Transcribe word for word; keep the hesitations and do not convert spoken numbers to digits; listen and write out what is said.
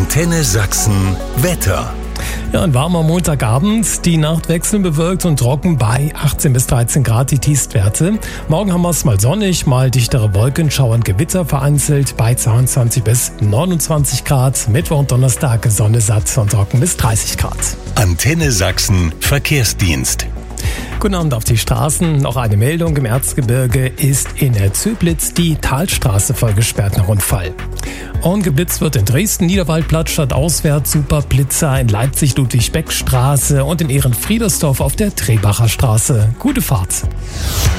Antenne Sachsen Wetter. Ja, ein warmer Montagabend, die Nacht wechseln bewölkt und trocken bei achtzehn bis dreizehn Grad die Tiefstwerte. Morgen haben wir es mal sonnig, mal dichtere Wolkenschauer und Gewitter vereinzelt bei zweiundzwanzig bis neunundzwanzig Grad. Mittwoch und Donnerstag Sonne satt und trocken bis dreißig Grad. Antenne Sachsen Verkehrsdienst. Guten Abend auf die Straßen. Noch eine Meldung. Im Erzgebirge ist in Zöblitz die Talstraße vollgesperrt nach Unfall. Und geblitzt wird in Dresden, Niederwaldplatz stadtauswärts, Superblitzer in Leipzig, Ludwig-Beck-Straße und in Ehrenfriedersdorf auf der Trebacher Straße. Gute Fahrt.